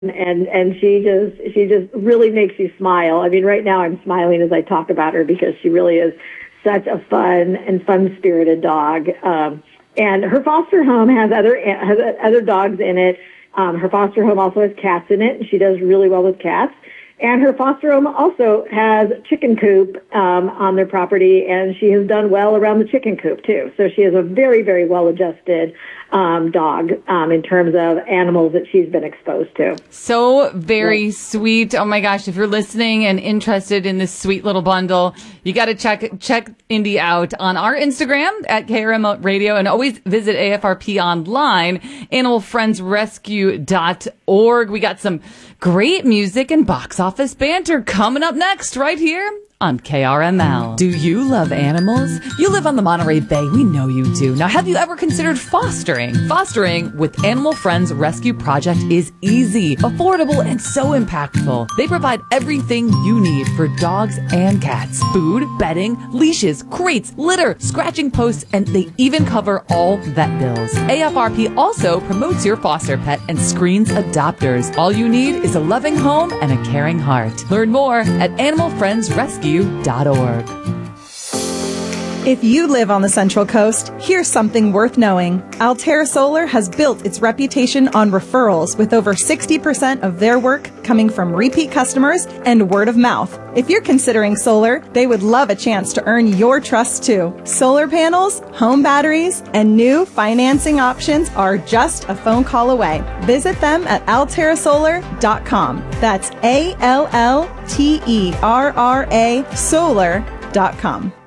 and she just really makes you smile. I mean, right now I'm smiling as I talk about her because she really is such a fun-spirited dog. And her foster home has other dogs in it. Her foster home also has cats in it, and she does really well with cats. And her foster home also has chicken coop on their property, and she has done well around the chicken coop, too. So she is a very, very well-adjusted dog in terms of animals that she's been exposed to. So very sweet. Oh, my gosh. If you're listening and interested in this sweet little bundle, you got to check Indy out on our Instagram at KRM Radio, and always visit AFRP online, animalfriendsrescue.org. We got some great music and box office banter coming up next right here on KRML. Do you love animals? You live on the Monterey Bay. We know you do. Now, have you ever considered fostering? Fostering with Animal Friends Rescue Project is easy, affordable, and so impactful. They provide everything you need for dogs and cats. Food, bedding, leashes, crates, litter, scratching posts, and they even cover all vet bills. AFRP also promotes your foster pet and screens adopters. All you need is a loving home and a caring heart. Learn more at animalfriendsrescue.org. If you live on the Central Coast, here's something worth knowing. Altera Solar has built its reputation on referrals, with over 60% of their work coming from repeat customers and word of mouth. If you're considering solar, they would love a chance to earn your trust too. Solar panels, home batteries, and new financing options are just a phone call away. Visit them at alterasolar.com. That's ALLTERRA solar.com.